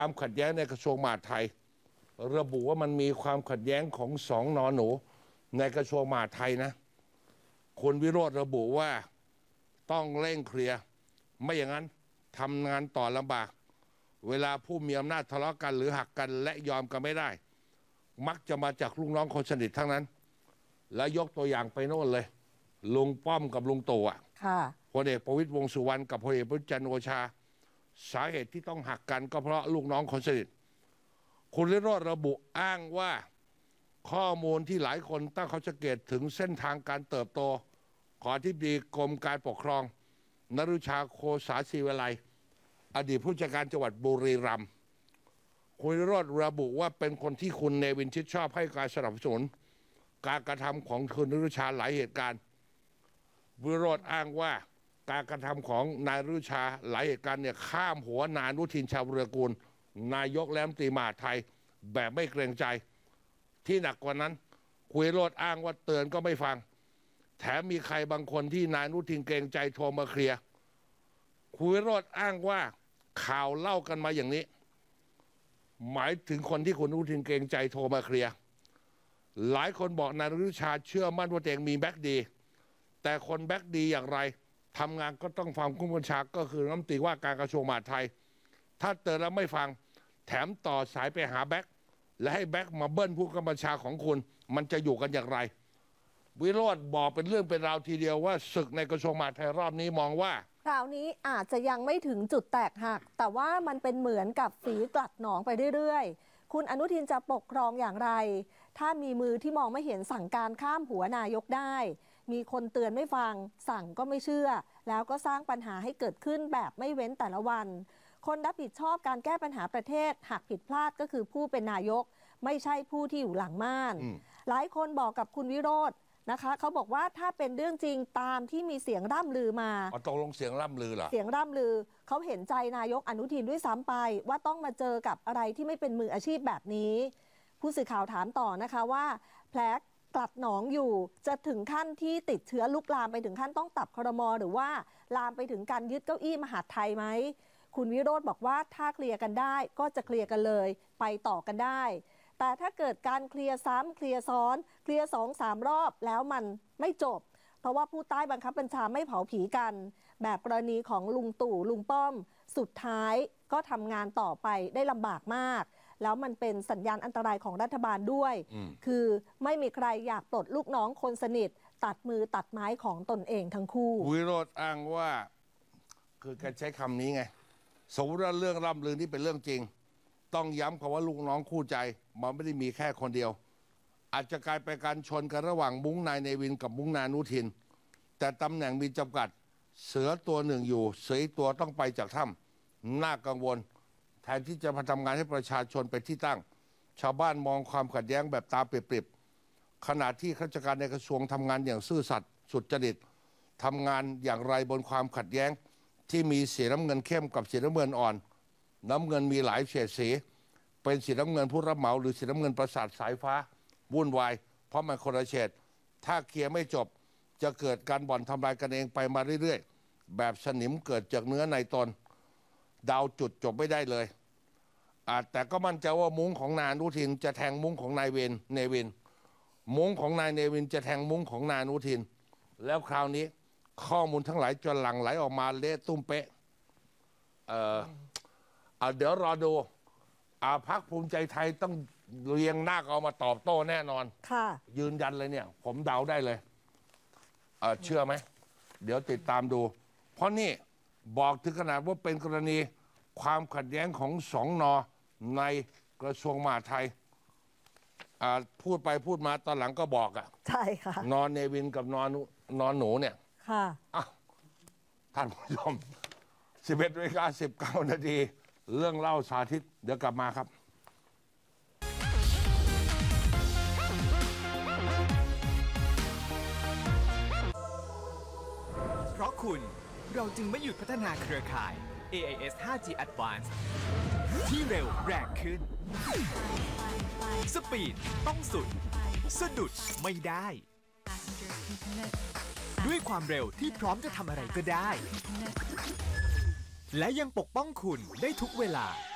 ความขัดแย้งในกระทรวงมหาดไทยระบุว่ามันมีความขัดแย้งของสองนอหนูในกระทรวงมหาดไทยนะคุณวิโรจน์ระบุว่าต้องเร่งเคลียร์ไม่อย่างนั้นทำงานต่อลำบากเวลาผู้มีอำนาจทะเลาะกันหรือหักกันและยอมกันไม่ได้มักจะมาจากลูกน้องคนสนิททั้งนั้นและยกตัวอย่างไปโน่นเลยลุงป้อมกับลุงตู่พลเอกประวิตรวงษ์สุวรรณกับพลเอกประยุทธ์จันทร์โอชาสาเหตุที่ต้องหักกันก็เพราะลูกน้องคนสนิทคุณวิโรจน์ระบุอ้างว่าข้อมูลที่หลายคนตั้งข้อสังเกตถึงเส้นทางการเติบโตของอธิบดีกรมการปกครองนฤชาโคสาศิวิไลอดีตผู้จัดการจังหวัดบุรีรัมย์คุณวิโรจน์ระบุว่าเป็นคนที่คุณเนวินชิดชอบให้การสนับสนุนการกระทำของคุณนฤชาหลายเหตุการณ์วิโรจน์อ้างว่าการกระทำของนายนฤชาหลายเหตุการณ์เนี่ยข้ามหัวนายอนุทินชาญวิรากูลนายกและรัฐมนตรีมหาดไทยแบบไม่เกรงใจที่หนักกว่านั้นคุณวิโรจน์อ้างว่าเตือนก็ไม่ฟังแถมมีใครบางคนที่นายอนุทินเกรงใจโทรมาเคลียร์คุณวิโรจน์อ้างว่าข่าวเล่ากันมาอย่างนี้หมายถึงคนที่คุณอนุทินเกรงใจโทรมาเคลียร์หลายคนบอกนายอนุชาเชื่อมั่นว่าตัวเองมีแบ็คดีแต่คนแบ็คดีอย่างไรทำงานก็ต้องฟังผู้บัญชาก็คือรัฐมนตรีว่าการกระทรวงมหาดไทยถ้าเตือนแล้วไม่ฟังแถมต่อสายไปหาแบ็คและให้แบ็คมาเบิ้ลผู้บัญชาของคุณมันจะอยู่กันอย่างไรวิโรจน์บอกเป็นเรื่องเป็นราวทีเดียวว่าศึกในกระทรวงมหาดไทยรอบนี้มองว่าคราวนี้อาจจะยังไม่ถึงจุดแตกหักแต่ว่ามันเป็นเหมือนกับฝีกลัดหนองไปเรื่อยๆคุณอนุทินจะปกครองอย่างไรถ้ามีมือที่มองไม่เห็นสั่งการข้ามหัวนายกได้มีคนเตือนไม่ฟังสั่งก็ไม่เชื่อแล้วก็สร้างปัญหาให้เกิดขึ้นแบบไม่เว้นแต่ละวันคนรับผิดชอบการแก้ปัญหาประเทศหากผิดพลาดก็คือผู้เป็นนายกไม่ใช่ผู้ที่อยู่หลังม่านหลายคนบอกกับคุณวิโรจน์นะคะเขาบอกว่าถ้าเป็นเรื่องจริงตามที่มีเสียงร่ำลือมาตกลงเสียงร่ำลือเหรอเสียงร่ำลือเขาเห็นใจนายกอนุทินด้วยซ้ำไปว่าต้องมาเจอกับอะไรที่ไม่เป็นมืออาชีพแบบนี้ผู้สื่อข่าวถามต่อนะคะว่าแผลกลัดหนองอยู่จะถึงขั้นที่ติดเชื้อลุกลามไปถึงขั้นต้องตับครม.หรือว่าลามไปถึงการยึดเก้าอี้มหาดไทยไหมคุณวิโรจน์บอกว่าถ้าเคลียร์กันได้ก็จะเคลียร์กันเลยไปต่อกันได้แต่ถ้าเกิดการเคลียร์ซ้ำเคลียร์ซ้อนเคลียร์2-3 รอบแล้วมันไม่จบเพราะว่าผู้ใต้บังคับบัญชาไม่เผาผีกันแบบกรณีของลุงตู่ลุงป้อมสุดท้ายก็ทำงานต่อไปได้ลำบากมากแล้วมันเป็นสัญญาณอันตรายของรัฐบาลด้วยคือไม่มีใครอยากปลดลูกน้องคนสนิทตัดมือตัดไม้ของตนเองทั้งคู่วิโรจน์อ้างว่าคือการใช้คำนี้ไงสมมติว่าเรื่องร่ำลือนี่เป็นเรื่องจริงต้องย้ำคำว่าลูกน้องคู่ใจมันไม่ได้มีแค่คนเดียวอาจจะกลายเป็นการชนกันระหว่างมุ้งนายเนวินกับมุ้งนายอนุทินแต่ตำแหน่งมีจำกัดเสือตัวหนึ่งอยู่เสืออีกตัวต้องไปจากถ้ำน่ากังวลแทนที่จะมาทำงานให้ประชาชนเป็นที่ตั้งชาวบ้านมองความขัดแย้งแบบตาเปรียบๆขณะที่ข้าราชการในกระทรวงทำงานอย่างซื่อสัตย์สุจริตทำงานอย่างไรบนความขัดแย้งที่มีสีน้ำเงินเข้มกับสีน้ำเงินอ่อนน้ำเงินมีหลายเฉดสีเป็นสีน้ำเงินผู้รับเหมาหรือสีน้ำเงินประสาทสายฟ้าวุ่นวายเพราะมันคนละเฉดถ้าเคลียร์ไม่จบจะเกิดการบ่อนทำลายกันเองไปมาเรื่อยๆแบบสนิมเกิดจากเนื้อในตนดาวจุดจบไม่ได้เลยแต่ก็มั่นใจว่ามุ้งของนายอนุทินจะแทงมุ้งของนายเนวินมุ้งของนายเนวินจะแทงมุ้งของนายอนุทินแล้วคราวนี้ข้อมูลทั้งหลายจะหลั่งไหลออกมาเละตุ้มเป๊ะเดี๋ยวรอดูพรรคภูมิใจไทยต้องเรียงหน้าเอามาตอบโต้แน่นอนค่ะยืนยันเลยเนี่ยผมเดาได้เลยเชื่อไหมเดี๋ยวติดตามดูเพราะนี่บอกถึงขนาดว่าเป็นกรณีความขัดแย้งของสองนอในกระทรวงมหาดไทยพูดไปพูดมาตอนหลังก็บอกใช่ค่ะนอนเนวินกับนอนหนูเนี่ยค่ะท่านผู้ชม 11:19 นาทีเรื่องเล่าสาธิตเดี๋ยวกลับมาครับเพราะคุณเราจึงไม่หยุดพัฒนาเครือข่าย AIS 5G Advanced ที่เร็วแรงขึ้นสปีดต้องสุดสะดุดไม่ได้ด้วยความเร็วที่พร้อมจะทำอะไรก็ได้และยังปกป้องคุณได้ทุกเวลา